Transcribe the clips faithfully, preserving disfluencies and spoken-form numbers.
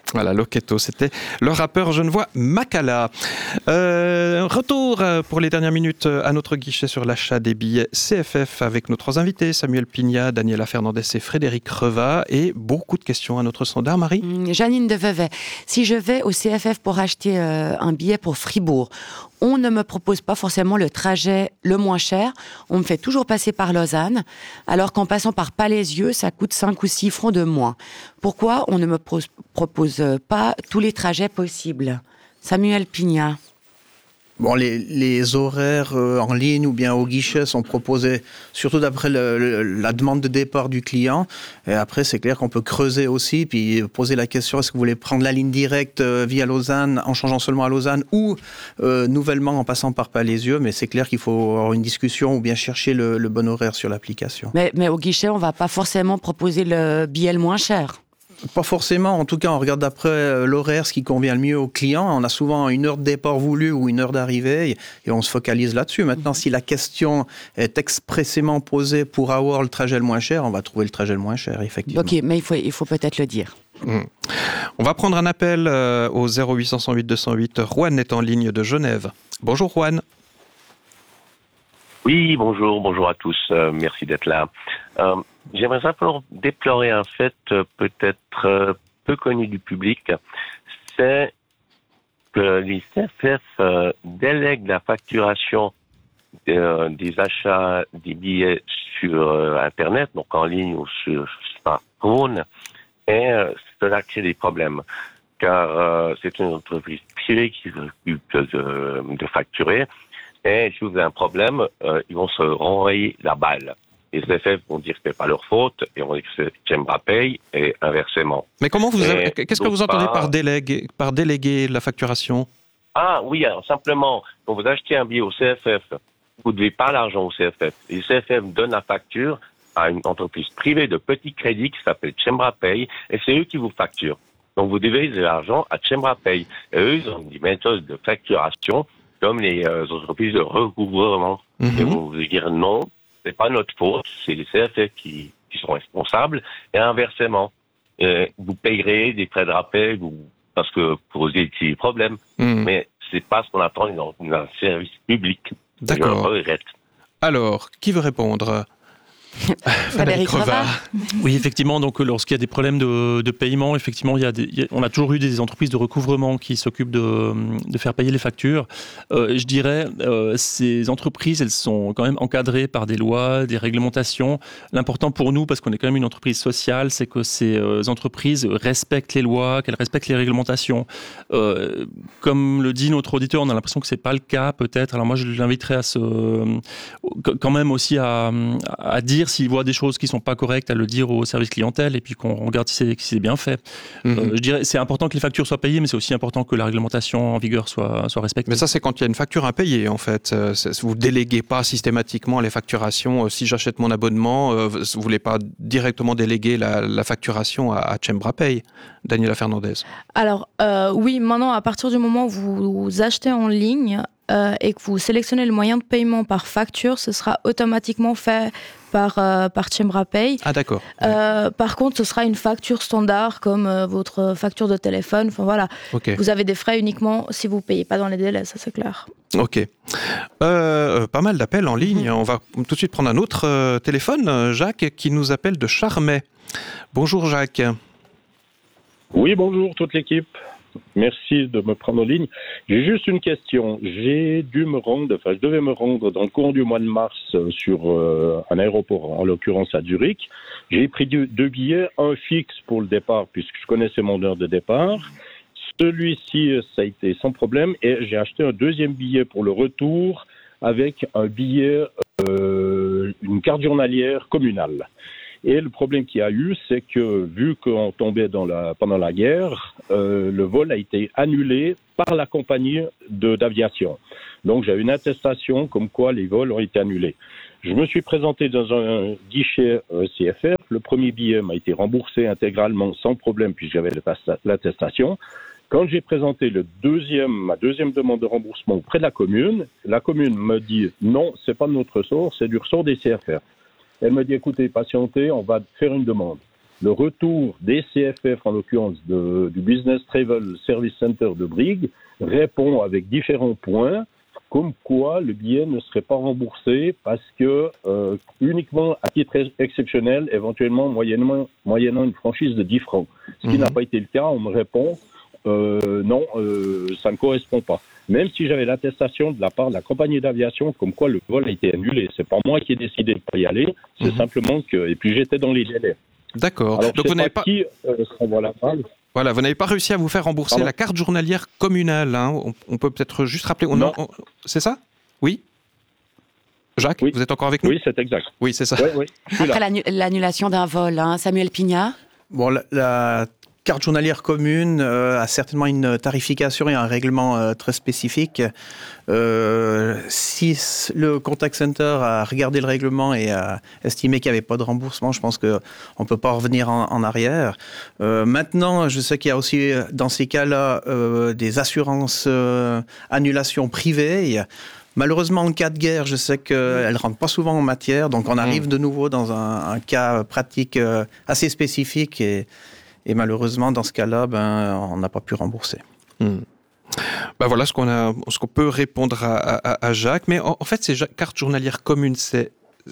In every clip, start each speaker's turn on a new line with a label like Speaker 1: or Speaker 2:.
Speaker 1: Voilà, Loketo, c'était le rappeur genevois Makala. Euh, retour pour les dernières minutes à notre guichet sur l'achat des billets C F F avec nos trois invités, Samuel Pignat, Daniela Fernandez et Frédéric Reva. Et beaucoup de questions à notre standard, Marie.
Speaker 2: Mmh, Janine de Vevey. Si je vais au C F F pour acheter euh, un billet pour Fribourg, on ne me propose pas forcément le trajet le moins cher. On me fait toujours passer par Lausanne, alors qu'en passant par Palaisieux, ça coûte cinq ou six francs de moins. Pourquoi on ne me pro- propose pas tous les trajets possibles? Samuel Pignat.
Speaker 3: Bon, les, les horaires euh, en ligne ou bien au guichet sont proposés surtout d'après le, le, la demande de départ du client. Et après, c'est clair qu'on peut creuser aussi, puis poser la question, est-ce que vous voulez prendre la ligne directe euh, via Lausanne, en changeant seulement à Lausanne, ou euh, nouvellement en passant par Palaisieux. Mais c'est clair qu'il faut avoir une discussion ou bien chercher le, le bon horaire sur l'application.
Speaker 2: Mais, mais au guichet, on ne va pas forcément proposer le billet le moins cher.
Speaker 3: Pas forcément, en tout cas on regarde d'après l'horaire, ce qui convient le mieux au client. On a souvent une heure de départ voulue ou une heure d'arrivée et on se focalise là-dessus. Maintenant, si la question est expressément posée pour avoir le trajet le moins cher, on va trouver le trajet le moins cher, effectivement.
Speaker 2: Ok, mais il faut, il faut peut-être le dire.
Speaker 1: Mmh. On va prendre un appel euh, au zéro huit cent huit deux cent huit. Juan est en ligne de Genève. Bonjour Juan.
Speaker 4: Oui, bonjour, bonjour à tous, euh, merci d'être là. Euh, j'aimerais simplement déplorer un fait euh, peut-être euh, peu connu du public, c'est que les C F F euh, délèguent la facturation euh, des achats des billets sur euh, Internet, donc en ligne ou sur smartphone, et euh, cela crée des problèmes, car euh, c'est une entreprise privée qui s'occupe de, de facturer. Et si vous avez un problème, euh, ils vont se renvoyer la balle. Les C F F vont dire que ce n'est pas leur faute et vont dire que c'est Tchembra Paye et inversement.
Speaker 1: Mais comment vous avez, qu'est-ce que vous entendez
Speaker 4: part,
Speaker 1: par déléguer, par déléguer la facturation?
Speaker 4: Ah oui, alors simplement, quand vous achetez un billet au C F F, vous ne devez pas l'argent au C F F. Les C F F donnent la facture à une entreprise privée de petit crédit qui s'appelle Tchembra Paye et c'est eux qui vous facturent. Donc vous devez de l'argent à Tchembra Paye. Et eux, ils ont des méthodes de facturation comme les euh, entreprises de recouvrement. Mm-hmm. Et vont vous dire non, c'est pas notre faute, c'est les C F F qui, qui sont responsables, et inversement, euh, vous payerez des frais de rappel ou, parce que pour des problèmes, mm-hmm. mais c'est pas ce qu'on attend dans, dans un service public.
Speaker 1: D'accord.
Speaker 4: Je regrette.
Speaker 1: Alors, qui veut répondre?
Speaker 2: Frédéric Reva.
Speaker 5: Oui, effectivement, donc lorsqu'il y a des problèmes de, de paiement, effectivement, il y a des, il y a, on a toujours eu des entreprises de recouvrement qui s'occupent de, de faire payer les factures. Euh, je dirais, euh, ces entreprises, elles sont quand même encadrées par des lois, des réglementations. L'important pour nous, parce qu'on est quand même une entreprise sociale, c'est que ces euh, entreprises respectent les lois, qu'elles respectent les réglementations. Euh, comme le dit notre auditeur, on a l'impression que c'est pas le cas, peut-être. Alors moi, je l'inviterais à se, quand même aussi à, à dire s'il voit des choses qui ne sont pas correctes, à le dire au service clientèle et puis qu'on regarde si c'est, si c'est bien fait. Mm-hmm. Euh, je dirais c'est important que les factures soient payées, mais c'est aussi important que la réglementation en vigueur soit, soit respectée.
Speaker 1: Mais ça, c'est quand il y a une facture impayée, en fait. Vous ne déléguez pas systématiquement les facturations. Si j'achète mon abonnement, vous ne voulez pas directement déléguer la, la facturation à, à Tchembra Paye. Daniela Fernandez.
Speaker 6: Alors, euh, oui, maintenant, à partir du moment où vous, vous achetez en ligne euh, et que vous sélectionnez le moyen de paiement par facture, ce sera automatiquement fait par, euh, par Tchembra Paye.
Speaker 1: Ah, d'accord.
Speaker 6: Euh, ouais. Par contre, ce sera une facture standard comme euh, votre facture de téléphone. Enfin, voilà. Okay. Vous avez des frais uniquement si vous ne payez pas dans les délais, ça c'est clair.
Speaker 1: Ok. Euh, pas mal d'appels en ligne. Mmh. On va tout de suite prendre un autre euh, téléphone. Jacques qui nous appelle de Charmey. Bonjour Jacques.
Speaker 7: Oui, bonjour toute l'équipe. Merci de me prendre en ligne. J'ai juste une question. J'ai dû me rendre, enfin, je devais me rendre dans le courant du mois de mars sur euh, un aéroport, en l'occurrence à Zurich. J'ai pris deux, deux billets, un fixe pour le départ, puisque je connaissais mon heure de départ. Celui-ci, ça a été sans problème, et j'ai acheté un deuxième billet pour le retour avec un billet, euh, une carte journalière communale. Et le problème qu'il y a eu, c'est que vu qu'on tombait dans la, pendant la guerre, euh, le vol a été annulé par la compagnie de, d'aviation. Donc j'ai une attestation comme quoi les vols ont été annulés. Je me suis présenté dans un guichet euh, C F R. Le premier billet m'a été remboursé intégralement sans problème puisque j'avais l'attestation. Quand j'ai présenté le deuxième, ma deuxième demande de remboursement auprès de la commune, la commune me dit non, c'est pas de notre ressort, c'est du ressort des C F R. Elle me dit, écoutez, patientez, on va faire une demande. le retour des C F F, en l'occurrence de, du Business Travel Service Center de Brigue, répond avec différents points, comme quoi le billet ne serait pas remboursé parce que euh, uniquement à titre exceptionnel, éventuellement moyennement, moyennant une franchise de dix francs. Ce qui mmh. n'a pas été le cas, on me répond euh, non, euh, ça ne correspond pas. Même si j'avais l'attestation de la part de la compagnie d'aviation comme quoi le vol a été annulé. C'est pas moi qui ai décidé de pas y aller, c'est mmh. simplement que... Et puis j'étais dans les délais.
Speaker 1: D'accord.
Speaker 7: Alors,
Speaker 1: donc vous n'avez pas...
Speaker 7: Qui, euh, la
Speaker 1: Voilà, vous n'avez pas réussi à vous faire rembourser Pardon la carte journalière communale. Hein. On, on peut peut-être juste rappeler... On
Speaker 7: non.
Speaker 1: On... C'est ça ? Oui ? Jacques,
Speaker 7: oui.
Speaker 1: vous êtes encore avec nous ?
Speaker 7: Oui, c'est exact.
Speaker 1: Oui, c'est ça.
Speaker 7: Oui, oui.
Speaker 2: Après l'annu- l'annulation d'un vol, hein. Samuel Pignat ?
Speaker 3: Bon, la, la carte journalière commune euh, a certainement une tarification et un règlement euh, très spécifique. Euh, si le contact center a regardé le règlement et a estimé qu'il n'y avait pas de remboursement, je pense qu'on ne peut pas revenir en, en arrière. Euh, maintenant, je sais qu'il y a aussi dans ces cas-là euh, des assurances euh, annulation privées. Malheureusement, en cas de guerre, je sais qu'elles ne rentrent pas souvent en matière, donc on arrive de nouveau dans un, un cas pratique euh, assez spécifique et Et malheureusement, dans ce cas-là, ben, on n'a pas pu rembourser.
Speaker 1: Mmh. Ben voilà ce qu'on, a, ce qu'on peut répondre à, à, à Jacques. Mais en, en fait, ces cartes journalières communes, c'est,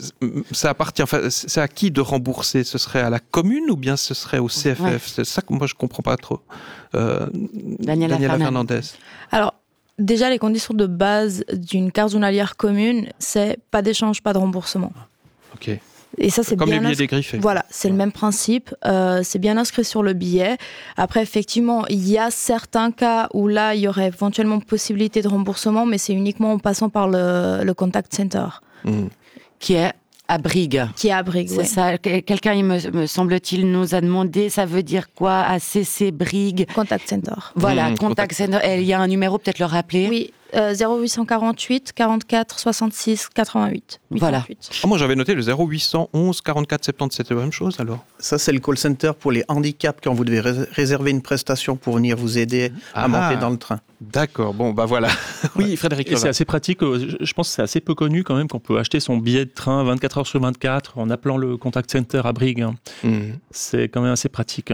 Speaker 1: ça appartient, enfin, c'est à qui de rembourser ? Ce serait à la commune ou bien ce serait au C F F ? Ouais. C'est ça que moi, je ne comprends pas trop. Euh,
Speaker 2: Daniela,
Speaker 1: Daniela Fernandez.
Speaker 6: Alors, déjà, les conditions de base d'une carte journalière commune, c'est pas d'échange, pas de remboursement.
Speaker 1: Ok.
Speaker 6: Et ça, c'est
Speaker 1: comme
Speaker 6: bien
Speaker 1: les billets
Speaker 6: inscrit...
Speaker 1: dégriffés.
Speaker 6: Voilà, c'est le même principe. Euh, c'est bien inscrit sur le billet. Après, effectivement, il y a certains cas où là, il y aurait éventuellement possibilité de remboursement, mais c'est uniquement en passant par le, le contact center.
Speaker 1: Mmh.
Speaker 2: Qui est à Brigue.
Speaker 6: Qui est à Brigue,
Speaker 2: c'est
Speaker 6: oui.
Speaker 2: ça. Quelqu'un, il me, me semble-t-il, nous a demandé, ça veut dire quoi, A C C Brigue ?
Speaker 6: Contact center.
Speaker 2: Voilà,
Speaker 1: mmh,
Speaker 2: contact, contact center. Et il y a un numéro, peut-être le rappeler ?
Speaker 6: Oui. Euh, zéro huit cent quarante-huit quarante-quatre soixante-six quatre-vingt-huit.
Speaker 2: Voilà.
Speaker 1: Oh, moi, j'avais noté le zéro huit cent onze quarante-quatre soixante-dix. C'était la même chose, alors ?
Speaker 3: Ça, c'est le call center pour les handicaps quand vous devez rés- réserver une prestation pour venir vous aider à ah, monter dans le train.
Speaker 1: D'accord, bon, bah voilà. Oui, Frédéric.
Speaker 5: Et c'est assez pratique. Je pense que c'est assez peu connu quand même qu'on peut acheter son billet de train vingt-quatre heures sur vingt-quatre en appelant le contact center à Brigue. Mmh. C'est quand même assez pratique.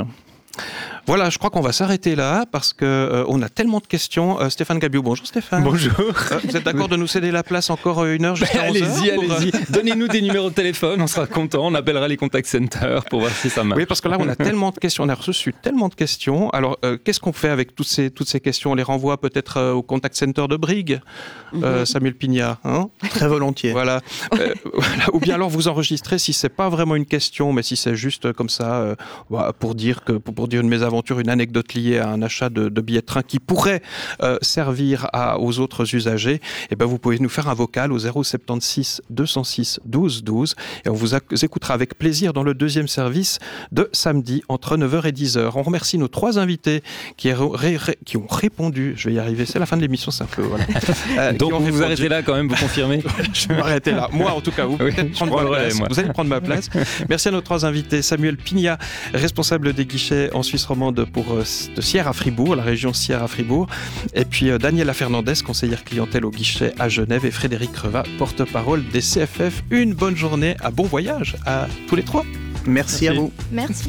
Speaker 1: Voilà, je crois qu'on va s'arrêter là parce qu'on euh, a tellement de questions. Euh, Stéphane Gabiou, bonjour Stéphane.
Speaker 8: Bonjour.
Speaker 1: Euh, vous êtes d'accord de nous céder la place encore une heure jusqu'à onze heures ?
Speaker 8: Allez-y, allez-y. Donnez-nous des numéros de téléphone, on sera content. On appellera les contact centers pour voir si ça marche.
Speaker 1: Oui, parce que là, on a tellement de questions. On a reçu tellement de questions. Alors, euh, qu'est-ce qu'on fait avec toutes ces, toutes ces questions ? On les renvoie peut-être euh, au contact center de Brigue, euh, mm-hmm. Samuel Pignat, hein ?
Speaker 3: Très volontiers.
Speaker 1: Voilà. Euh, voilà. Ou bien alors vous enregistrez si c'est pas vraiment une question, mais si c'est juste comme ça, euh, bah, pour dire que pour, pour dire une mésaventure, une anecdote liée à un achat de, de billets de train qui pourrait euh, servir à, aux autres usagers, et ben vous pouvez nous faire un vocal au zéro soixante-seize deux cent six douze douze et on vous écoutera avec plaisir dans le deuxième service de samedi entre neuf heures et dix heures. On remercie nos trois invités qui, ré, ré, qui ont répondu. Je vais y arriver, c'est la fin de l'émission, c'est un peu... Voilà.
Speaker 8: Euh, Donc vous vous arrêtez là quand même, vous confirmez ?
Speaker 1: Je vais m'arrêter là. Moi en tout cas, vous,
Speaker 8: oui,
Speaker 1: prendre ma place. Vous allez prendre ma place. Merci à nos trois invités. Samuel Pignat, responsable des guichets en Suisse romande pour de Sierre à Fribourg, la région Sierre à Fribourg, et puis euh, Daniela Fernandez, conseillère clientèle au guichet à Genève, et Frédéric Reva, porte-parole des C F F. Une bonne journée, à bon voyage à tous les trois.
Speaker 3: Merci, Merci. à vous.
Speaker 6: Merci.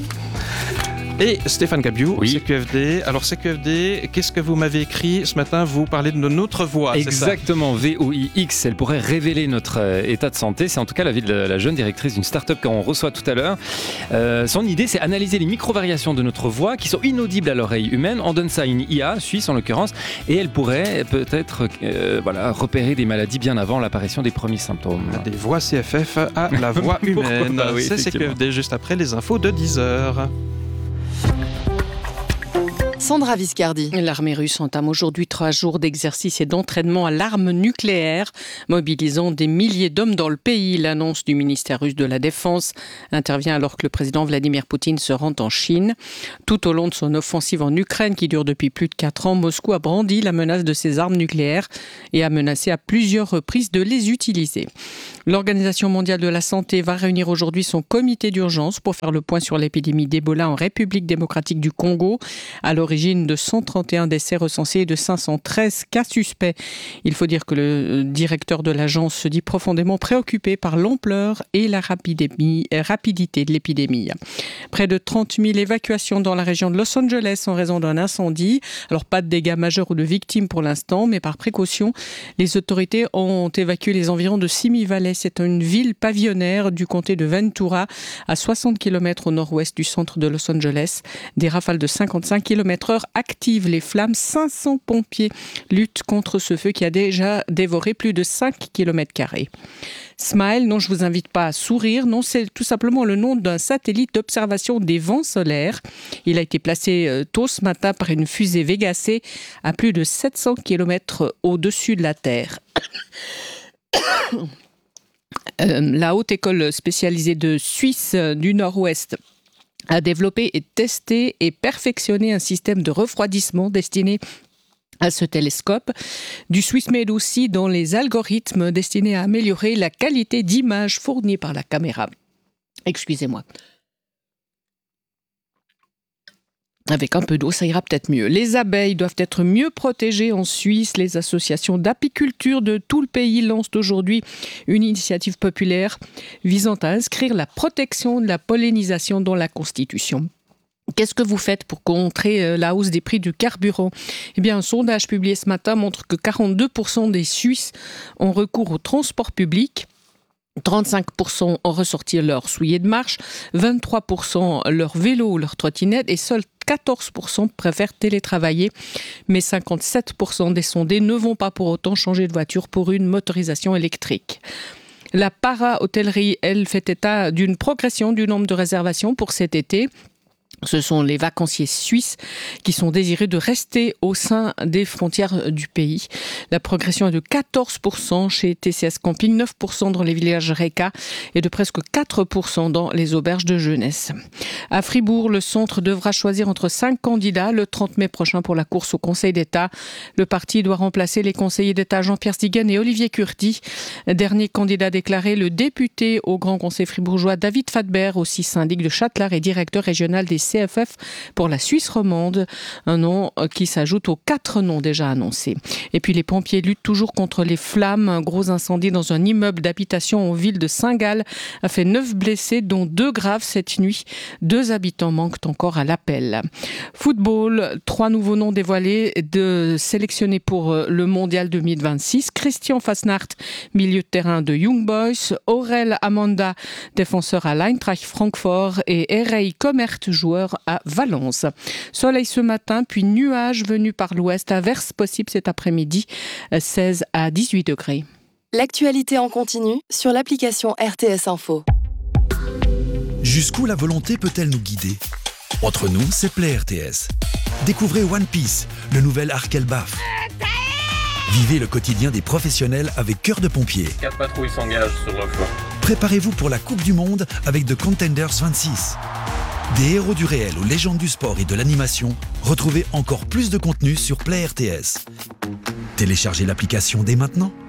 Speaker 1: Et Stéphane Gabiou,
Speaker 8: oui.
Speaker 1: C Q F D. Alors C Q F D, qu'est-ce que vous m'avez écrit ce matin ? Vous parlez de notre voix.
Speaker 8: Exactement, V O I X, elle pourrait révéler notre euh, état de santé. C'est en tout cas l'avis de la, la jeune directrice d'une start-up qu'on reçoit tout à l'heure. Euh, son idée, c'est analyser les micro-variations de notre voix qui sont inaudibles à l'oreille humaine. On donne ça à une I A, suisse en l'occurrence, et elle pourrait peut-être euh, voilà, repérer des maladies bien avant l'apparition des premiers symptômes.
Speaker 1: Des voix C F F à la voix humaine. Pas, oui, c'est C Q F D juste après les infos de dix heures.
Speaker 9: Sandra Viscardi.
Speaker 10: L'armée russe entame aujourd'hui trois jours d'exercice et d'entraînement à l'arme nucléaire, mobilisant des milliers d'hommes dans le pays. L'annonce du ministère russe de la Défense intervient alors que le président Vladimir Poutine se rend en Chine. Tout au long de son offensive en Ukraine, qui dure depuis plus de quatre ans, Moscou a brandi la menace de ses armes nucléaires et a menacé à plusieurs reprises de les utiliser. L'Organisation mondiale de la santé va réunir aujourd'hui son comité d'urgence pour faire le point sur l'épidémie d'Ebola en République démocratique du Congo. À l'origine l'origine de cent trente et un décès recensés et de cinq cent treize cas suspects. Il faut dire que le directeur de l'agence se dit profondément préoccupé par l'ampleur et la rapidité de l'épidémie. Près de trente mille évacuations dans la région de Los Angeles en raison d'un incendie. Alors pas de dégâts majeurs ou de victimes pour l'instant, mais par précaution, les autorités ont évacué les environs de Simi Valley. C'est une ville pavillonnaire du comté de Ventura, à soixante kilomètres au nord-ouest du centre de Los Angeles. Des rafales de cinquante-cinq kilomètres heure activent les flammes. cinq cents pompiers luttent contre ce feu qui a déjà dévoré plus de cinq kilomètres carrés. Smile, non, je ne vous invite pas à sourire. Non, c'est tout simplement le nom d'un satellite d'observation des vents solaires. Il a été placé tôt ce matin par une fusée Vega C à plus de sept cents kilomètres au-dessus de la Terre. Euh, la Haute École spécialisée de Suisse du Nord-Ouest a développé et testé et perfectionné un système de refroidissement destiné à ce télescope. Du Swissmade aussi dans les algorithmes destinés à améliorer la qualité d'image fournie par la caméra. Excusez-moi. Avec un peu d'eau, ça ira peut-être mieux. Les abeilles doivent être mieux protégées en Suisse. Les associations d'apiculture de tout le pays lancent aujourd'hui une initiative populaire visant à inscrire la protection de la pollinisation dans la Constitution. Qu'est-ce que vous faites pour contrer la hausse des prix du carburant ? Eh bien, un sondage publié ce matin montre que quarante-deux pour cent des Suisses ont recours au transport public. trente-cinq pour cent ont ressorti leur soulier de marche, vingt-trois pour cent leur vélo ou leur trottinette et seuls quatorze pour cent préfèrent télétravailler. Mais cinquante-sept pour cent des sondés ne vont pas pour autant changer de voiture pour une motorisation électrique. La para-hôtellerie, elle, fait état d'une progression du nombre de réservations pour cet été. Ce sont les vacanciers suisses qui sont désireux de rester au sein des frontières du pays. La progression est de quatorze pour cent chez T C S Camping, neuf pour cent dans les villages RECA et de presque quatre pour cent dans les auberges de jeunesse. À Fribourg, le centre devra choisir entre cinq candidats le trente mai prochain pour la course au Conseil d'État. Le parti doit remplacer les conseillers d'État Jean-Pierre Stiguen et Olivier Curti. Dernier candidat déclaré, le député au Grand Conseil fribourgeois David Fadbert, aussi syndic de Châtelard et directeur régional des C F F pour la Suisse romande, un nom qui s'ajoute aux quatre noms déjà annoncés. Et puis les pompiers luttent toujours contre les flammes. Un gros incendie dans un immeuble d'habitation en ville de Saint-Gall a fait neuf blessés, dont deux graves cette nuit. Deux habitants manquent encore à l'appel. Football, trois nouveaux noms dévoilés de sélectionnés pour le Mondial deux mille vingt-six. Christian Fasnacht, milieu de terrain de Young Boys. Aurel Amanda, défenseur à l'Eintracht Francfort. Et Erei Comert, joueur à Valence. Soleil ce matin, puis nuages venus par l'ouest, averses possibles cet après-midi, seize à dix-huit degrés.
Speaker 9: L'actualité en continu sur l'application R T S Info.
Speaker 11: Jusqu'où la volonté peut-elle nous guider ? Entre nous, c'est Play R T S. Découvrez One Piece, le nouvel arc Elbaf. Vivez le quotidien des professionnels avec Cœur de Pompier.
Speaker 12: Quatre patrouilles s'engagent sur le front.
Speaker 11: Préparez-vous pour la Coupe du Monde avec The Contenders vingt-six. Des héros du réel aux légendes du sport et de l'animation, retrouvez encore plus de contenu sur Play R T S. Téléchargez l'application dès maintenant.